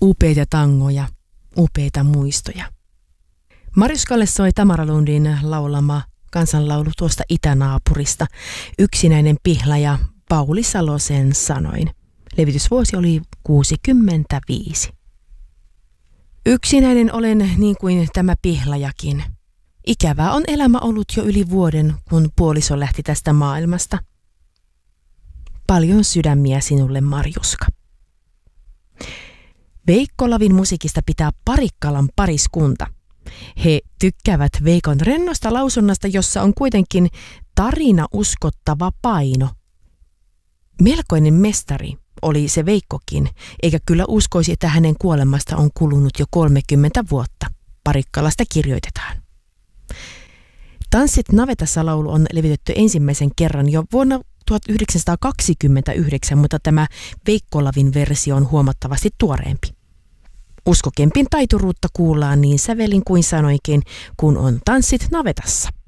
Upeita tangoja, upeita muistoja. Mariuskalle soi Tamara Lundin laulama kansanlaulu tuosta itänaapurista, Yksinäinen pihlaja Pauli Salosen sanoin. Levitysvuosi oli 65. Yksinäinen olen niin kuin tämä pihlajakin. Ikävää on elämä ollut jo yli vuoden, kun puoliso lähti tästä maailmasta. Paljon sydämiä sinulle, Marjuska. Veikko Lavin musiikista pitää Parikkalan pariskunta. He tykkäävät Veikon rennosta lausunnasta, jossa on kuitenkin tarina uskottava paino. Melkoinen mestari oli se Veikkokin, eikä kyllä uskoisi, että hänen kuolemasta on kulunut jo 30 vuotta. Parikkalasta kirjoitetaan. Tanssit navetassa -laulu on levitetty ensimmäisen kerran jo vuonna 1929, mutta tämä Veikko Lavin versio on huomattavasti tuoreempi. Usko Kempin taituruutta kuullaan niin sävelin kuin sanoinkin, kun on Tanssit navetassa.